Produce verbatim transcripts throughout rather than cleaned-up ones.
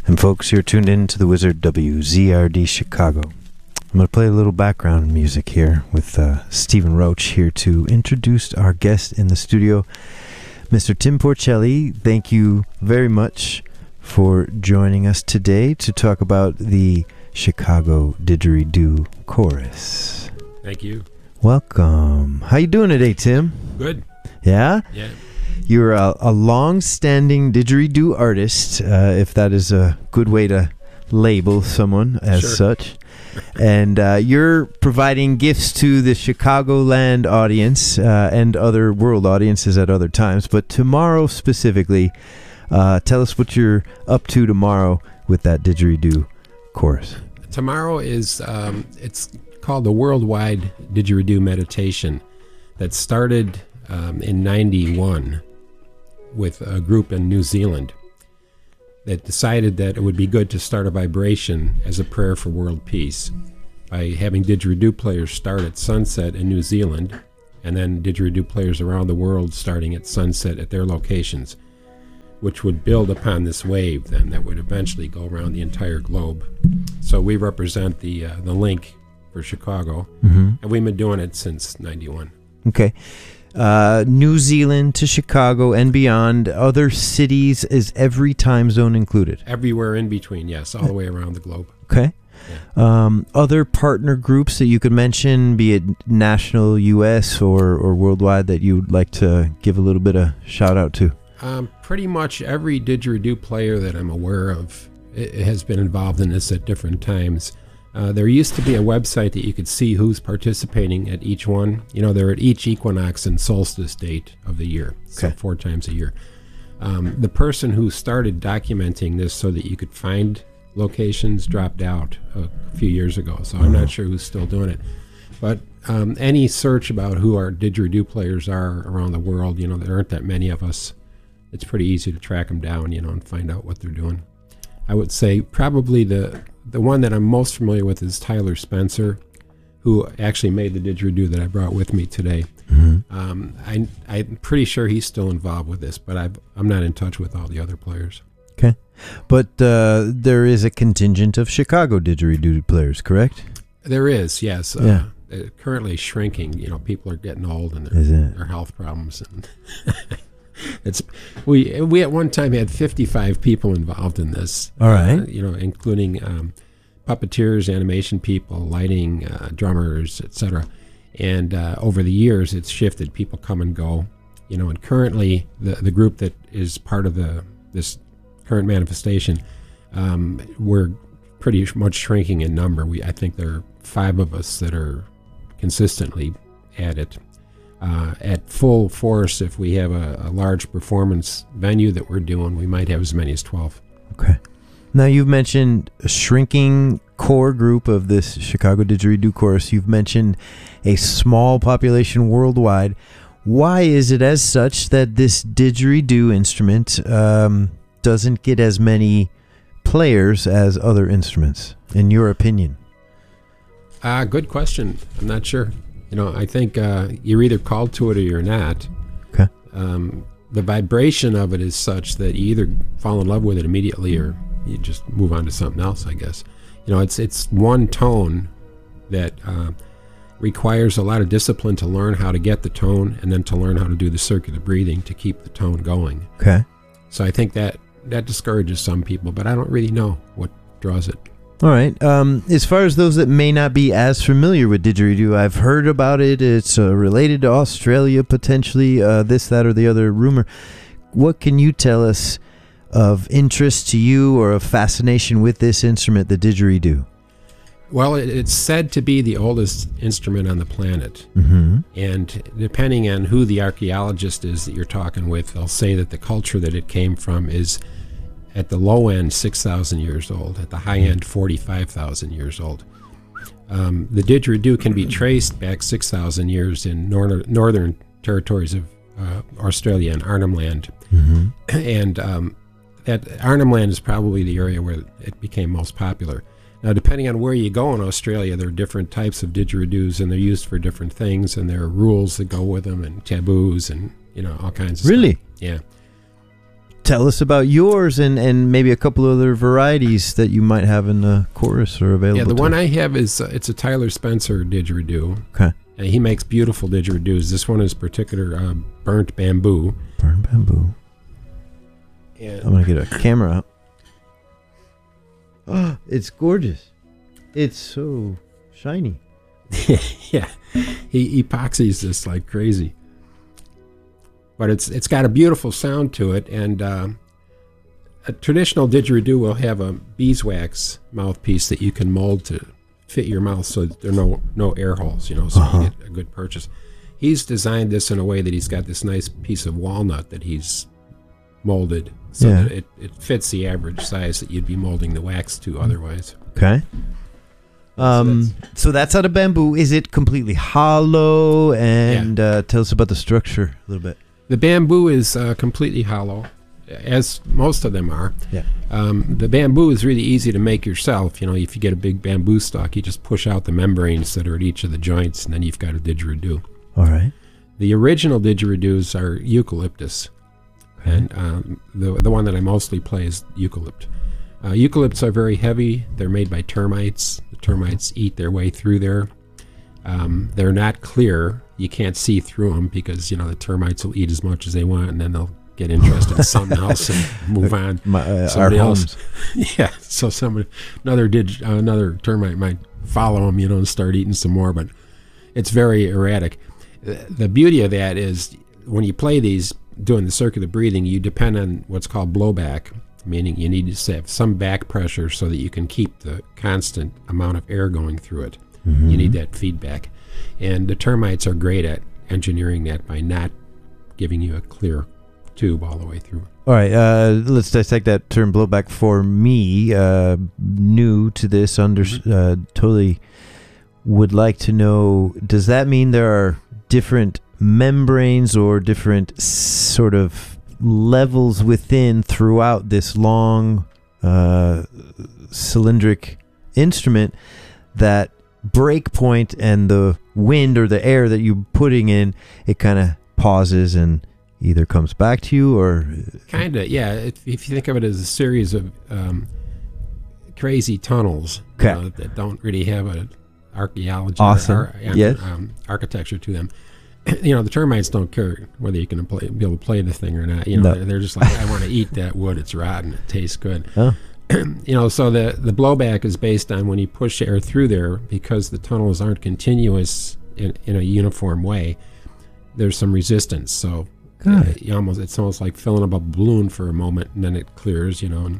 And folks, you're tuned in to the Wizard W Z R D Chicago. I'm going to play a little background music here with uh, Stephen Roach here to introduce our guest in the studio, Mister Tim Porcelli. Thank you very much for joining us today to talk about the Chicago Didgeridoo Chorus. Thank you. Welcome. How you doing today, Tim? Good. Yeah? Yeah. You're a, a long-standing didgeridoo artist, uh, if that is a good way to label someone as Sure. such. And uh, you're providing gifts to the Chicagoland audience uh, and other world audiences at other times. But tomorrow specifically, uh, tell us what you're up to tomorrow with that didgeridoo chorus. Tomorrow is, um, it's called the Worldwide Didgeridoo Meditation that started um, in ninety-one with a group in New Zealand that decided that it would be good to start a vibration as a prayer for world peace by having didgeridoo players start at sunset in New Zealand and then didgeridoo players around the world starting at sunset at their locations, which would build upon this wave then that would eventually go around the entire globe. So we represent the uh, the link for Chicago, Mm-hmm. and we've been doing it since ninety-one. Okay. Uh, New Zealand to Chicago and beyond. Other cities, is every time zone included? Everywhere in between, yes, all the way around the globe. Okay. Yeah. Um, other partner groups that you could mention, be it national, U S, or, or worldwide, that you'd like to give a little bit of shout out to? Um, pretty much every didgeridoo player that I'm aware of i- has been involved in this at different times. Uh, there used to be a website that you could see who's participating at each one. You know, they're at each equinox and solstice date of the year, so Okay. four times a year. Um, the person who started documenting this so that you could find locations dropped out a few years ago, so I'm not sure who's still doing it. But um, any search about who our didgeridoo players are around the world, you know, there aren't that many of us. It's pretty easy to track them down, you know, and find out what they're doing. I would say probably the the one that I'm most familiar with is Tyler Spencer, who actually made the didgeridoo that I brought with me today. Mm-hmm. Um, I, I'm pretty sure he's still involved with this, but I've, I'm not in touch with all the other players. Okay. But uh, there is a contingent of Chicago didgeridoo players, correct? There is, yes. Uh, Yeah. uh, currently shrinking. You know, people are getting old and Is their, it? their health problems. And it's we we at one time had fifty-five people involved in this. All right. Uh, you know, including um, puppeteers, animation people, lighting, uh, drummers, et cetera. And uh, over the years, it's shifted. People come and go. You know, and currently the the group that is part of the this current manifestation, um, we're pretty much shrinking in number. We I think there are five of us that are consistently at it. Uh, at full force, if we have a, a large performance venue that we're doing, we might have as many as twelve. Okay. Now, you've mentioned a shrinking core group of this Chicago Didgeridoo Chorus. You've mentioned a small population worldwide. Why is it as such that this didgeridoo instrument um, doesn't get as many players as other instruments, in your opinion? Uh, good question. I'm not sure. You know, I think uh, you're either called to it or you're not. Okay. Um, the vibration of it is such that you either fall in love with it immediately or you just move on to something else, I guess. You know, it's it's one tone that uh, requires a lot of discipline to learn how to get the tone and then to learn how to do the circular breathing to keep the tone going. Okay. So I think that that discourages some people, but I don't really know what draws it. All right. Um, as far as those that may not be as familiar with didgeridoo, I've heard about it. It's uh, related to Australia, potentially, uh, this, that, or the other rumor. What can you tell us of interest to you or of fascination with this instrument, the didgeridoo? Well, it, it's said to be the oldest instrument on the planet. Mm-hmm. And depending on who the archaeologist is that you're talking with, they'll say that the culture that it came from is at the low end six thousand years old, at the high end forty-five thousand years old. Um, the didgeridoo can be traced back six thousand years in nor- northern territories of uh, Australia and Arnhem Land. Mm-hmm. And um, that Arnhem Land is probably the area where it became most popular. Now, depending on where you go in Australia, there are different types of didgeridoos, and they're used for different things, and there are rules that go with them, and taboos, and you know all kinds of Really? stuff. Yeah. tell us about yours and, and maybe a couple of other varieties that you might have in the chorus or available. Yeah, the to one us. I have is uh, it's a Tyler Spencer didgeridoo. Okay. Uh, he makes beautiful didgeridoos. This one is particular uh, burnt bamboo. Burnt bamboo. And I'm gonna get a camera out. Oh, it's gorgeous. It's so shiny. yeah, he epoxies this like crazy. But it's it's got a beautiful sound to it, and uh, a traditional didgeridoo will have a beeswax mouthpiece that you can mold to fit your mouth, so that there are no no air holes, you know, so Uh-huh. you get a good purchase. He's designed this in a way that he's got this nice piece of walnut that he's molded, so Yeah. that it, it fits the average size that you'd be molding the wax to otherwise. Okay. Um, So so that's out of bamboo. Is it completely hollow? And uh, tell us about the structure a little bit. The bamboo is uh, completely hollow, as most of them are. Yeah. Um, the bamboo is really easy to make yourself. You know, if you get a big bamboo stalk, you just push out the membranes that are at each of the joints, and then you've got a didgeridoo. All right. The original didgeridoos are eucalyptus, Okay. and um, the the one that I mostly play is eucalypt. Uh, eucalypts are very heavy. They're made by termites. The termites eat their way through there. Um, they're not clear. You can't see through them because, you know, the termites will eat as much as they want, and then they'll get interested in something else and move on. My, uh, our Somebody else. homes. Yeah, so somebody, another did, uh, another termite might follow them, you know, and start eating some more. But it's very erratic. The, the beauty of that is when you play these, doing the circular breathing, you depend on what's called blowback, meaning you need to have some back pressure so that you can keep the constant amount of air going through it. Mm-hmm. You need that feedback. And the termites are great at engineering that by not giving you a clear tube all the way through. All right, uh, let's dissect that term blowback for me. Uh, new to this, under uh, totally would like to know, does that mean there are different membranes or different sort of levels within throughout this long uh, cylindric instrument that break point and the wind or the air that you're putting in, it kind of pauses and either comes back to you or Kind of, yeah. If, if you think of it as a series of um, crazy tunnels Okay. you know, that don't really have a archaeology Awesome. or, or Yes. um, architecture to them. You know, the termites don't care whether you can play, be able to play the thing or not. You know, No. they're just like, I want to eat that wood. It's rotten. It tastes good. oh, You know, so the, the blowback is based on when you push air through there, because the tunnels aren't continuous in, in a uniform way, there's some resistance. So Got uh, it. you almost it's almost like filling up a balloon for a moment and then it clears, you know. And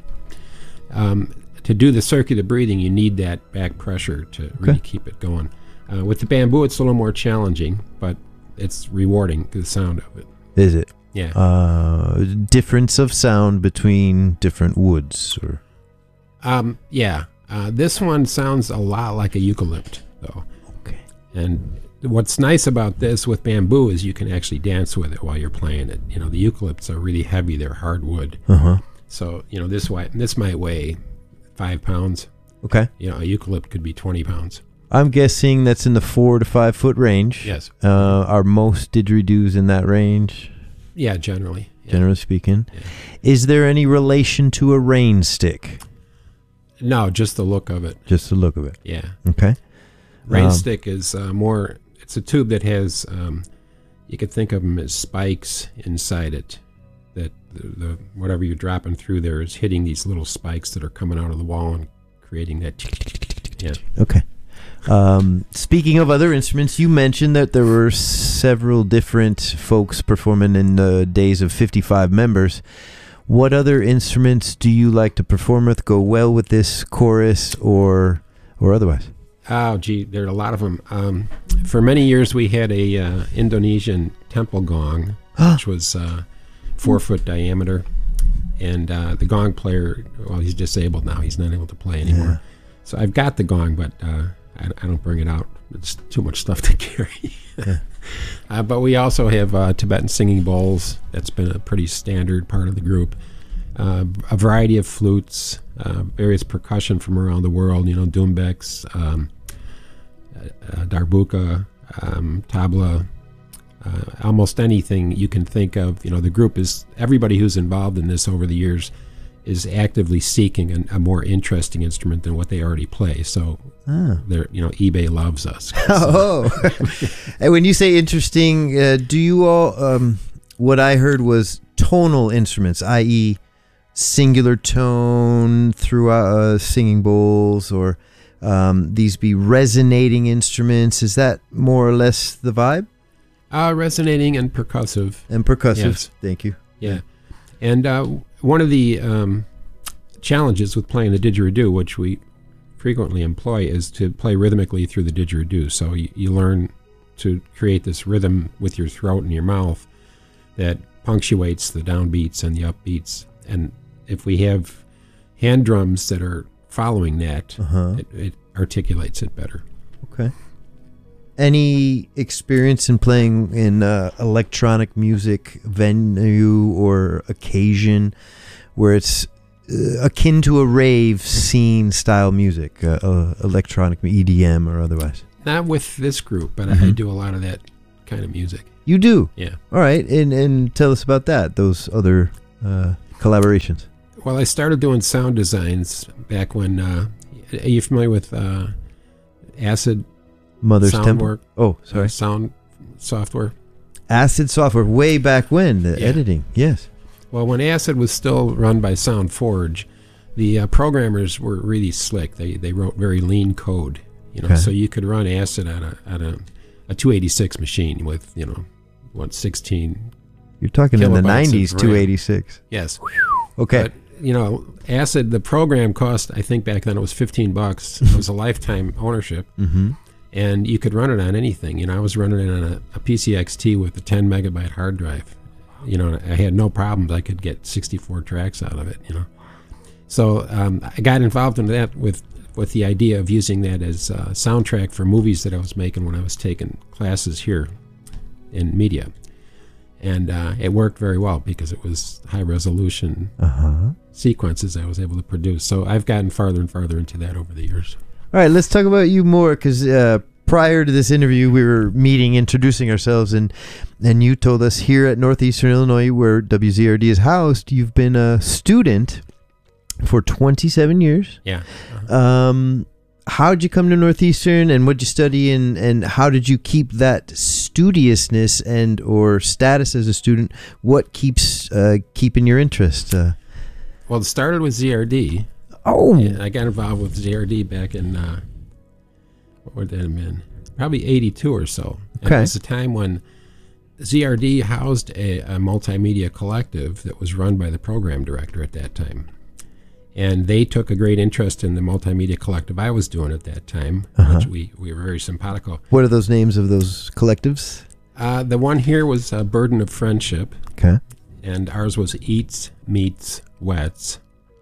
um, to do the circular breathing, you need that back pressure to really Okay. keep it going. Uh, with the bamboo, it's a little more challenging, but it's rewarding, the sound of it. is it Yeah. uh, difference of sound between different woods or Um, yeah. Uh, this one sounds a lot like a eucalypt, though. okay? And what's nice about this with bamboo is you can actually dance with it while you're playing it. You know, the eucalypts are really heavy; they're hardwood. Uh huh. So you know, this way, this might weigh five pounds. Okay. You know, a eucalypt could be twenty pounds. I'm guessing that's in the four to five foot range. Yes. Uh, are most didgeridoos in that range, Yeah, generally. Yeah. generally speaking? Yeah. Is there any relation to a rain stick? No, just the look of it. Just the look of it. Yeah. Okay. Rain Um, stick is uh, more. It's a tube that has. Um, you could think of them as spikes inside it. That the, the whatever you're dropping through there is hitting these little spikes that are coming out of the wall and creating that. Yeah. Okay. Um, speaking of other instruments, you mentioned that there were several different folks performing in the days of fifty-five members. What other instruments do you like to perform with, go well with this chorus or or otherwise? Oh, gee, there are a lot of them. Um, for many years, we had a uh, Indonesian temple gong, which was uh, four foot diameter, and uh, the gong player, well, he's disabled now; he's not able to play anymore. Yeah. So I've got the gong, but uh, I, I don't bring it out. It's too much stuff to carry. Yeah. uh, but we also have uh, Tibetan singing bowls. That's been a pretty standard part of the group. Uh, a variety of flutes, uh, various percussion from around the world. You know, doumbeks, um, uh, darbuka, um, tabla, uh, almost anything you can think of. You know, the group is, everybody who's involved in this over the years is actively seeking an, a more interesting instrument than what they already play. So, Ah. they're, you know, eBay loves us. Oh, and when you say interesting, uh, do you all? Um, what I heard was tonal instruments, that is, singular tone throughout uh, singing bowls, or um, these be resonating instruments. Is that more or less the vibe? Uh, resonating and percussive. And percussive. Yes. Thank you. Yeah. And uh, one of the um, challenges with playing the didgeridoo, which we frequently employ, is to play rhythmically through the didgeridoo. So you, you learn to create this rhythm with your throat and your mouth that punctuates the downbeats and the upbeats. And if we have hand drums that are following that, Uh-huh. it, it articulates it better. Okay. Any experience in playing in uh, electronic music venue or occasion where it's uh, akin to a rave scene style music, uh, uh, electronic E D M or otherwise? Not with this group, but I, I Mhm. do a lot of that kind of music. You do? Yeah. All right. And, and tell us about that, those other uh, collaborations. Well, I started doing sound designs back when, uh, are you familiar with uh, Acid Mother's Sound Temple? Work? Oh, uh, sorry. sound software? Acid software, way back when, the Yeah. editing. Yes. Well, when Acid was still run by SoundForge, the uh, programmers were really slick. They they wrote very lean code, you know, Okay. so you could run Acid on a on a, a two eighty-six machine with, you know, what, sixteen. You're talking in the Kilobytes of nineties, RAM. two eighty-six. Yes. Okay. But, you know, Acid, the program cost, I think back then it was fifteen bucks. It was a lifetime ownership. Mm-hmm. And you could run it on anything. You know, I was running it on a, a P C X T with a ten megabyte hard drive. You know, I had no problems. I could get sixty-four tracks out of it, you know. So um, I got involved in that with, with the idea of using that as a soundtrack for movies that I was making when I was taking classes here in media. And uh, it worked very well because it was high resolution Uh-huh. sequences I was able to produce. So I've gotten farther and farther into that over the years. All right, let's talk about you more, because uh, prior to this interview, we were meeting, introducing ourselves, and and you told us here at Northeastern Illinois, where W Z R D is housed, you've been a student for twenty-seven years. Yeah. Uh-huh. Um, how did you come to Northeastern, and what did you study, and, and how did you keep that studiousness and or status as a student? What keeps uh, keeping your interest? Uh, Well, it started with Z R D. oh, Yeah, I got involved with Z R D back in, uh, what would that have been? Probably eighty-two or so. And Okay. it was a time when Z R D housed a, a multimedia collective that was run by the program director at that time. And they took a great interest in the multimedia collective I was doing at that time, Uh-huh. which we, we were very simpatico. what are those names of those collectives? Uh, the one here was uh, Burden of Friendship, Okay. and ours was Eats, Meets, Wets.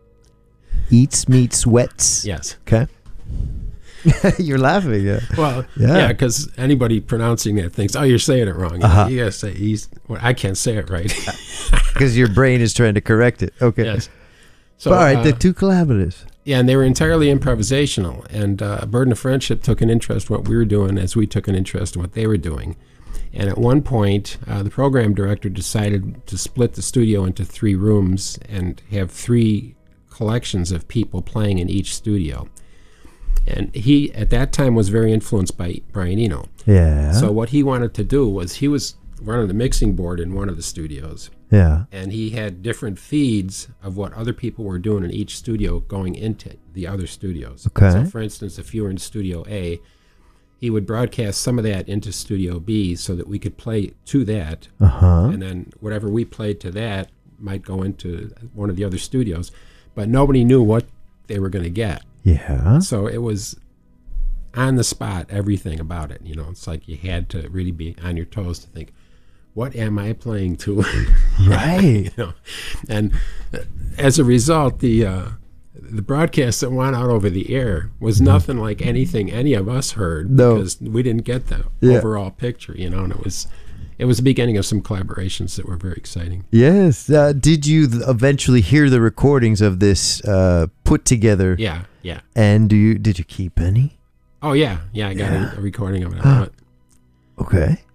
Eats, meets, wets. Yes. Okay. You're laughing. Yeah. Well, Yeah. yeah, because anybody pronouncing that thinks, oh, you're saying it wrong. You, Uh-huh. you gotta say East. Well, I can't say it right. Because your brain is trying to correct it. Okay. Yes. So, All right. uh, the two collaboratives. yeah, and they were entirely improvisational. And uh, Burden of Friendship took an interest in what we were doing as we took an interest in what they were doing. And at one point, uh, the program director decided to split the studio into three rooms and have three collections of people playing in each studio. And he, at that time, was very influenced by Brian Eno. Yeah. So what he wanted to do was he was running the mixing board in one of the studios, yeah. and he had different feeds of what other people were doing in each studio going into the other studios. Okay. So, for instance, if you were in Studio A, he would broadcast some of that into Studio B so that we could play to that, Uh huh. and then whatever we played to that might go into one of the other studios. But nobody knew what they were going to get. Yeah. So it was on the spot, everything about it. You know, it's like you had to really be on your toes to think, what am I playing to? Right. You know, and uh, as a result, the uh, the broadcast that went out over the air was nothing like anything any of us heard, No. because we didn't get the Yeah. overall picture. You know, and it was it was the beginning of some collaborations that were very exciting. Yes. Uh, did you th- eventually hear the recordings of this uh, put together? Yeah, yeah. And do you did you keep any? Oh yeah, yeah. I got Yeah. A, a recording of it. I have it. Okay.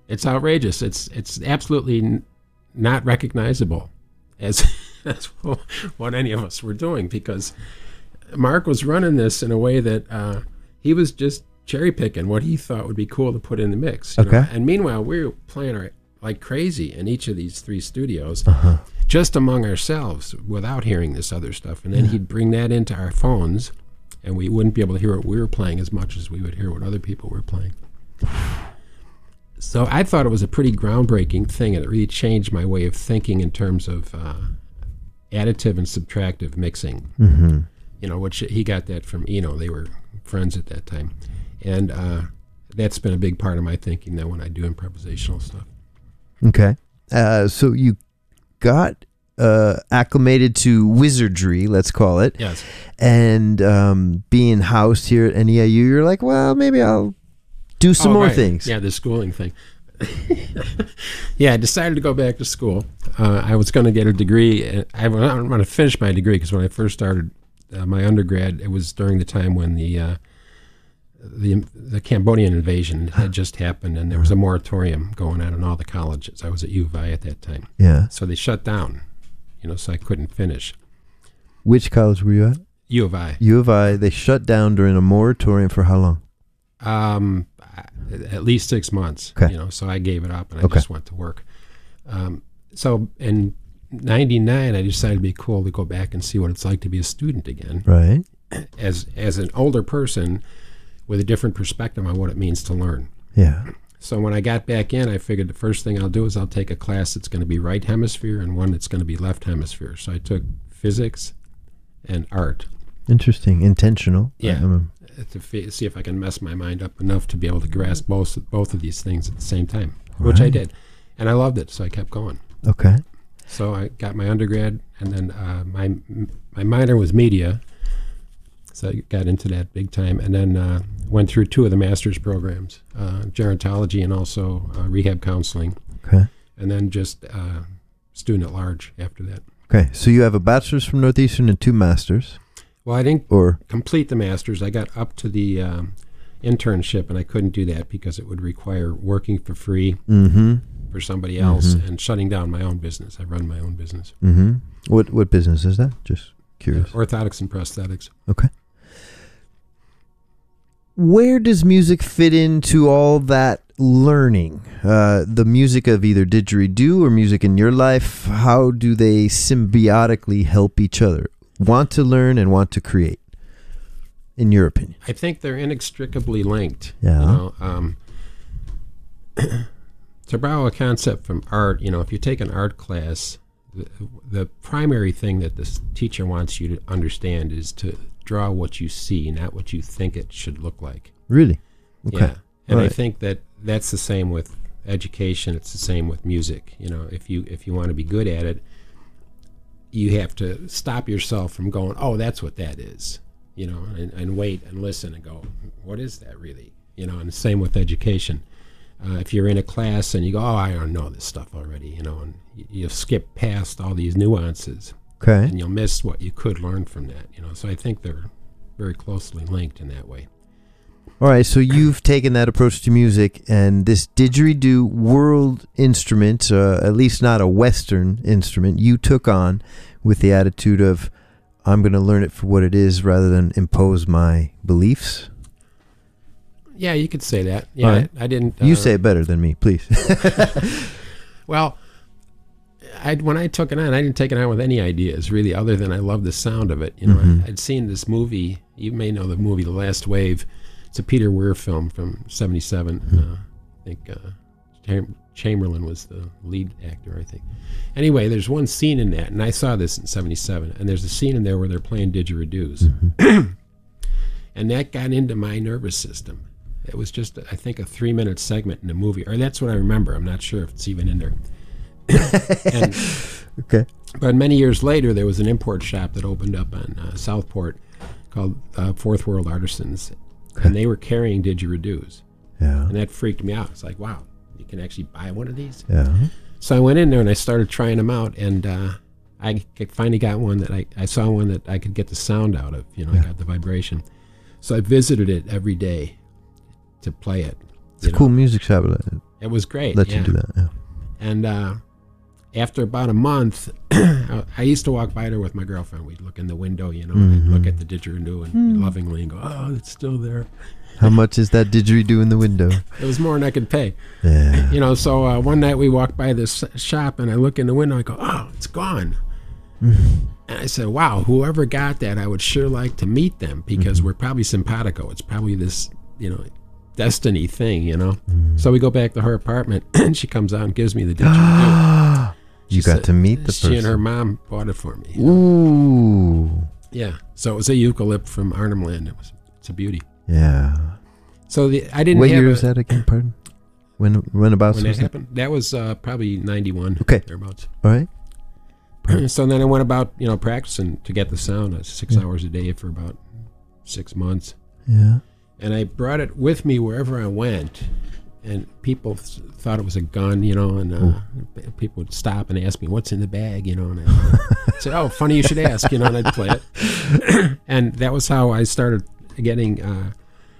It's outrageous. It's it's absolutely n- not recognizable as, as what any of us were doing, because Mark was running this in a way that uh, he was just cherry picking what he thought would be cool to put in the mix. You Okay. know? And meanwhile, we were playing our, like crazy in each of these three studios, Uh-huh. just among ourselves, without hearing this other stuff. And then Yeah. he'd bring that into our phones, and we wouldn't be able to hear what we were playing as much as we would hear what other people were playing. So I thought it was a pretty groundbreaking thing, and it really changed my way of thinking in terms of uh, additive and subtractive mixing. Mm-hmm. You know, which he got that from Eno. They were friends at that time. And uh, that's been a big part of my thinking now when I do improvisational stuff. Okay. Uh, so you got uh, acclimated to wizardry, let's call it. Yes. And um, being housed here at N E I U, you're like, well, maybe I'll do some Oh, more right. things. Yeah, the schooling thing. Yeah, I decided to go back to school. Uh, I was going to get a degree. And I was going to finish my degree because when I first started uh, my undergrad, it was during the time when the uh, the the Cambodian invasion had just happened, and there was a moratorium going on in all the colleges. I was at U of I at that time. Yeah. So they shut down, you know, so I couldn't finish. Which college were you at? U of I. U of I. They shut down during a moratorium for how long? Um, at least six months. Okay. You know, so I gave it up and I Okay. just went to work. Um, so in ninety-nine, I decided it'd be cool to go back and see what it's like to be a student again, Right. as as an older person with a different perspective on what it means to learn. Yeah. So when I got back in, I figured the first thing I'll do is I'll take a class that's going to be right hemisphere and one that's going to be left hemisphere. So I took physics and art. Interesting. Intentional. Yeah. Um, to f- see if I can mess my mind up enough to be able to grasp both both of these things at the same time, which I Right. did, and I loved it, so I kept going. okay. So I got my undergrad, and then uh, my my minor was media, so I got into that big time, and then uh, went through two of the master's programs, uh, gerontology and also uh, rehab counseling, Okay. and then just uh, student at large after that. Okay. So you have a bachelor's from Northeastern and two masters, Well, I didn't or complete the master's. I got up to the um, internship, and I couldn't do that because it would require working for free mm-hmm. for somebody else Mhm. and shutting down my own business. I run my own business. Mm-hmm. What what business is that? Just curious. Orthotics and prosthetics. Okay. Where does music fit into all that learning? Uh, the music of either didgeridoo or music in your life, how do they symbiotically help each other? Want to learn and want to create, in your opinion? I think they're inextricably linked. Yeah. You know, um, to borrow a concept from art, you know, if you take an art class, the, the primary thing that this teacher wants you to understand is to draw what you see, not what you think it should look like. Really? Okay. Yeah. And All I right. think that that's the same with education. It's the same with music. You know, if you if you want to be good at it, you have to stop yourself from going, oh, that's what that is, you know, and, and wait and listen and go, what is that really? You know, and the same with education. Uh, if you're in a class and you go, oh, I don't know this stuff already, you know, and you, you'll skip past all these nuances Okay. and you'll miss what you could learn from that, you know. So I think they're very closely linked in that way. All right, so you've taken that approach to music, and this didgeridoo world instrument, uh, at least not a Western instrument, you took on with the attitude of, I'm going to learn it for what it is rather than impose my beliefs. Yeah, you could say that. Yeah, All right. I, I didn't. You uh, say it better than me, please. Well, I, when I took it on, I didn't take it on with any ideas, really, other than I love the sound of it. You know, Mhm. I, I'd seen this movie. You may know the movie The Last Wave. It's a Peter Weir film from seventy-seven. Uh, I think uh, Cham- Chamberlain was the lead actor, I think. Anyway, there's one scene in that, and I saw this in seventy-seven, and there's a scene in there where they're playing didgeridoos. And that got into my nervous system. It was just, I think, a three-minute segment in the movie, or that's what I remember. I'm not sure if it's even in there. and, Okay. but many years later, there was an import shop that opened up on uh, Southport called uh, Fourth World Artisans, and they were carrying didgeridoos, Yeah. and that freaked me out. It's like, wow, you can actually buy one of these? Yeah. So I went in there and I started trying them out, and uh, I finally got one that I, I saw one that I could get the sound out of. You know, Yeah. I got the vibration. So I visited it every day to play it. It's a you know. cool music shop. It was great. Let yeah. you do that. Yeah. And uh, after about a month, I used to walk by there with my girlfriend. We'd look in the window, you know, Mm-hmm. and look at the didgeridoo and mm. lovingly and go, oh, it's still there. How much is that didgeridoo in the window? It was more than I could pay. Yeah. You know, so uh, one night we walked by this shop and I look in the window and I go, oh, it's gone. Mm-hmm. And I said, wow, whoever got that, I would sure like to meet them because Mm-hmm. we're probably simpatico. It's probably this, you know, destiny thing, you know. Mm-hmm. So we go back to her apartment and she comes out and gives me the didgeridoo. You She got said- to meet the She person. and her mom bought it for me. Ooh. Yeah. So it was a eucalypt from Arnhem Land. It was, it's a beauty. Yeah. So the I didn't What have year a, was that again? Pardon? When when about when that was that? happened. That was uh, probably ninety-one. Okay. Thereabouts. All right. So then I went about, you know, practicing to get the sound. uh, Six Yeah. hours a day for about six months. Yeah. And I brought it with me wherever I went. And people th- thought it was a gun, you know, and uh, people would stop and ask me, what's in the bag, you know, and I said, oh, funny you should ask, you know, and I'd play it. And that was how I started getting uh,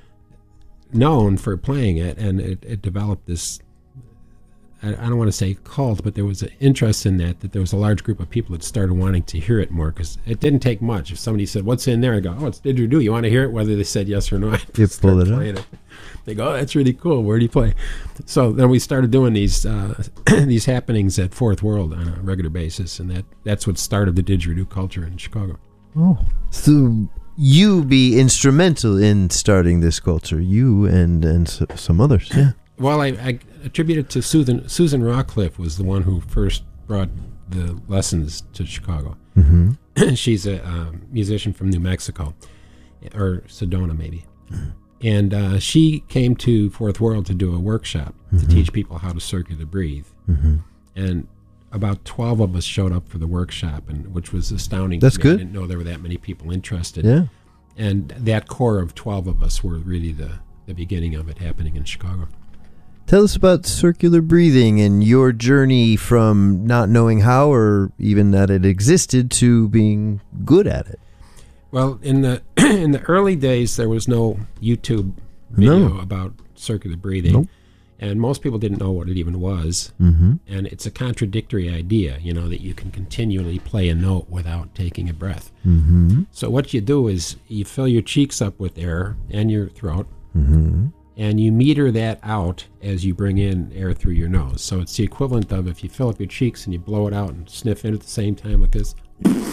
known for playing it, and it, it developed this, I, I don't want to say cult, but there was an interest in that, that there was a large group of people that started wanting to hear it more, because it didn't take much. If somebody said, what's in there? I go, oh, it's didgeridoo. You want to hear it? Whether they said yes or no, I'd You start pull it playing it. They go, oh, that's really cool. Where do you play? So then we started doing these uh, these happenings at Fourth World on a regular basis, and that, that's what started the didgeridoo culture in Chicago. Oh. So you be instrumental in starting this culture. You and and s- some others. Yeah. Well, I, I attribute it to Susan. Susan Rawcliffe was the one who first brought the lessons to Chicago. Mm-hmm. She's a um, musician from New Mexico, or Sedona maybe. And uh, she came to Fourth World to do a workshop Mm-hmm. to teach people how to circular breathe. Mm-hmm. And about twelve of us showed up for the workshop, and which was astounding. That's to me. good. I didn't know there were that many people interested. Yeah. And that core of twelve of us were really the, the beginning of it happening in Chicago. Tell us about circular breathing and your journey from not knowing how or even that it existed to being good at it. Well, in the in the early days, there was no YouTube video No. about circular breathing, Nope. and most people didn't know what it even was. Mm-hmm. And it's a contradictory idea, you know, that you can continually play a note without taking a breath. Mm-hmm. So what you do is you fill your cheeks up with air and your throat, Mm-hmm. and you meter that out as you bring in air through your nose. So it's the equivalent of if you fill up your cheeks and you blow it out and sniff in at the same time like this.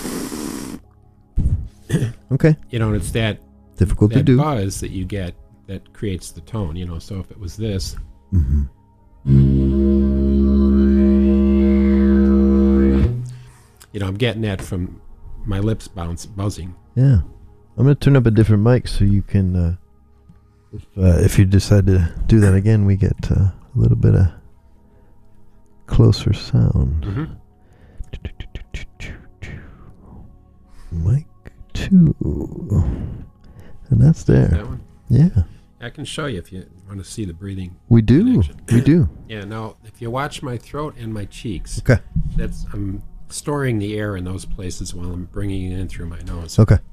Okay. You know, and it's that Difficult to that do. buzz that you get that creates the tone, you know. So if it was this, Mm-hmm. you know, I'm getting that from my lips bounce buzzing. Yeah. I'm going to turn up a different mic so you can, uh, if, uh, if you decide to do that again, we get uh, a little bit of closer sound. Mm-hmm. Mic two. And that's there. That one. Yeah. I can show you if you want to see the breathing. We do. Connection. We do. Yeah. Now, if you watch my throat and my cheeks, Okay. that's I'm storing the air in those places while I'm bringing it in through my nose. Okay.